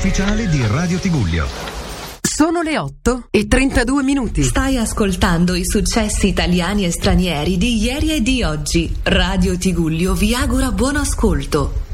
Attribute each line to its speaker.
Speaker 1: ufficiale di Radio Tigullio.
Speaker 2: Sono le 8:32.
Speaker 3: Stai ascoltando i successi italiani e stranieri di ieri e di oggi. Radio Tigullio vi augura buon ascolto.